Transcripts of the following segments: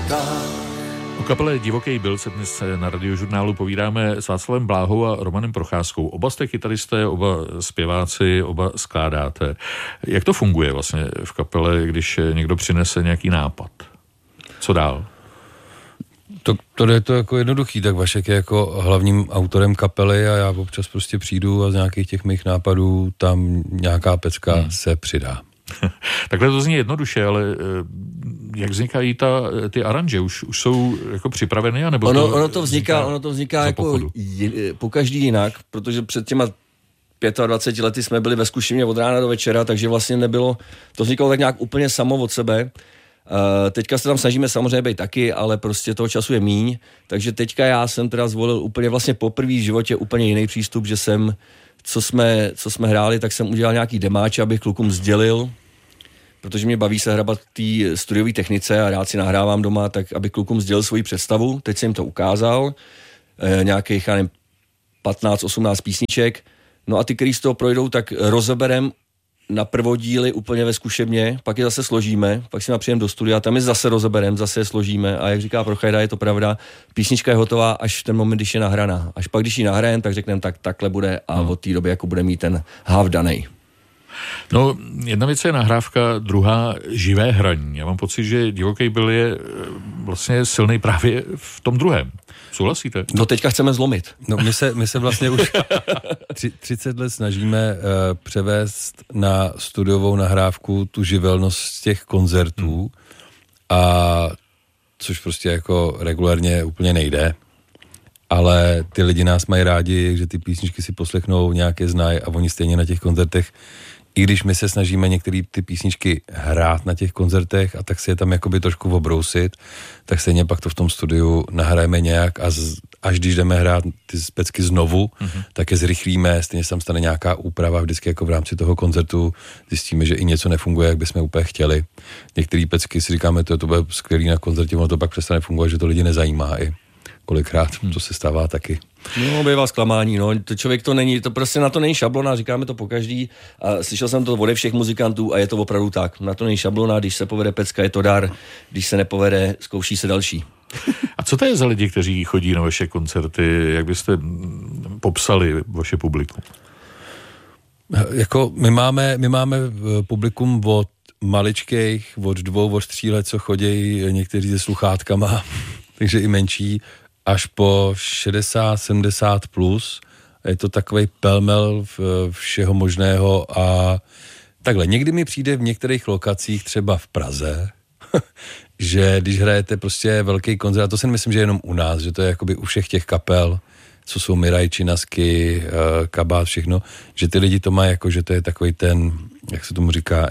O kapele Divoký byl se dnes na Radiožurnálu povídáme s Václavem Bláhou a Romanem Procházkou. Oba jste kytaristé, oba zpěváci, oba skládáte. Jak to funguje vlastně v kapele, když někdo přinese nějaký nápad? Co dál? To je to jako jednoduchý, tak Vašek je jako hlavním autorem kapely a já občas prostě přijdu a z nějakých těch mých nápadů tam nějaká pecka se přidá. Takhle to zní jednoduše, ale jak vznikají ty aranže? Už jsou jako připraveny? Anebo ono to vzniká jako po každý jinak, protože před těma 25 lety jsme byli ve zkušebně od rána do večera, takže vlastně nebylo, to vznikalo tak nějak úplně samo od sebe. Teďka se tam snažíme samozřejmě být taky, ale prostě toho času je míň, takže teďka já jsem teda zvolil úplně vlastně poprvé v životě úplně jiný přístup, že jsem, co jsme hráli, tak jsem udělal nějaký demáče, abych klukům sdělil, protože mě baví se hrabat té studiové technice a rád si nahrávám doma, tak abych klukům sdělil svoji představu, teď jsem jim to ukázal, nějakých 15-18 písniček, no a ty, který z toho projdou, tak rozeberem na prvodíly úplně ve zkušebně, pak je zase složíme, pak si přijeme do studia, tam je zase rozeberem, zase je složíme a jak říká Prochajda, je to pravda, písnička je hotová až v ten moment, když je nahraná. Až pak, když ji nahrajeme, tak řekneme, takhle bude a od té doby jako bude mít ten háv danej. No, jedna věc je nahrávka, druhá živé hraní. Já mám pocit, že Divoký byl je vlastně silný právě v tom druhém. Souhlasíte? No teďka chceme zlomit. No my se vlastně už 30 let snažíme převést na studiovou nahrávku tu živelnost z těch koncertů a což prostě jako regulárně úplně nejde. Ale ty lidi nás mají rádi, že ty písničky si poslechnou, nějaké znají a oni stejně na těch koncertech, i když my se snažíme některé ty písničky hrát na těch koncertech a tak si je tam jakoby trošku obrousit, tak stejně pak to v tom studiu nahrajeme nějak a až když jdeme hrát ty specky znovu, tak je zrychlíme, stejně se tam stane nějaká úprava, vždycky jako v rámci toho koncertu zjistíme, že i něco nefunguje, jak bychom úplně chtěli. Některé pecky si říkáme, to bude skvělý na koncertě, ono to pak přestane fungovat, že to lidi nezajímá i kolikrát, to se stává taky. No, bývá zklamání, no, to člověk to není, to prostě na to není šablona, říkáme to pokaždý a slyšel jsem to ode všech muzikantů a je to opravdu tak, na to není šablona, když se povede pecka, je to dar, když se nepovede, zkouší se další. A co to je za lidi, kteří chodí na vaše koncerty, jak byste popsali vaše publikum? Jako my máme publikum od maličkých, od 2, od 3 let, co chodí někteří se sluchátkama, takže i menší, až po 60, 70 plus. Je to takovej pelmel všeho možného a takhle. Někdy mi přijde v některých lokacích, třeba v Praze, že když hrajete prostě velký koncert, a to si myslím, že je jenom u nás, že to je jakoby u všech těch kapel, co jsou Miraj, Činasky, Kabát, všechno, že ty lidi to mají jako, že to je takový ten, jak se tomu říká,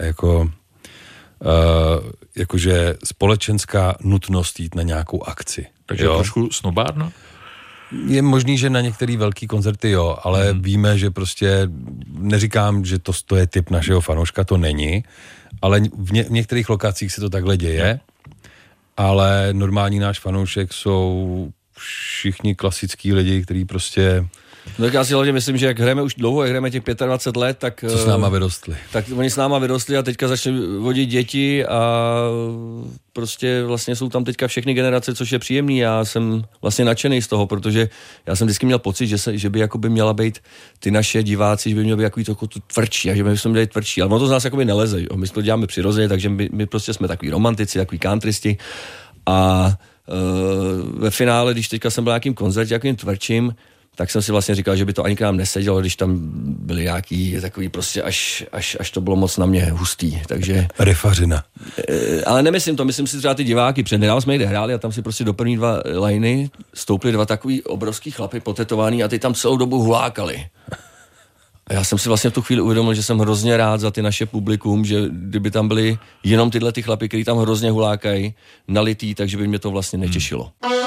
jakože společenská nutnost jít na nějakou akci. Takže trošku snobárno? Je možný, že na některé velký koncerty jo, ale víme, že prostě neříkám, že to je typ našeho fanouška, to není, ale v některých lokacích se to takhle děje, ale normální náš fanoušek jsou všichni klasický lidi, kteří prostě... No tak já si hlavně myslím, že jak hrajeme už dlouho, jak hrajeme těch 25 let, tak... Co s náma vyrostli. Tak oni s náma vyrostli a teďka začali vodit děti a prostě vlastně jsou tam teďka všechny generace, což je příjemný. Já jsem vlastně nadšený z toho, protože já jsem vždycky měl pocit, že by jakoby měla být ty naše diváci, že by měli být takový trochu tvrdší a že by jsme měli tvrdší. Ale ono to z nás jakoby neleze. Jo? My to děláme přirozeně, takže my prostě jsme takový romantici, takový countrysti a ve finále, když teďka jsem byl nějakým koncertě, jakým tvrdším, tak jsem si vlastně říkal, že by to ani k nám nesedělo, když tam byly nějaký takový prostě až to bylo moc na mě hustý, takže... Rifařina. Ale nemyslím to, myslím si třeba ty diváky, přednedávno jsme jde hráli a tam si prostě do první 2 lajny stoupli 2 takový obrovský chlapy potetovaný a ty tam celou dobu hulákali. A já jsem si vlastně v tu chvíli uvědomil, že jsem hrozně rád za ty naše publikum, že kdyby tam byli jenom tyhle ty chlapy, kteří tam hrozně hulákají, nalitý, takže by mě to vlastně netěšilo.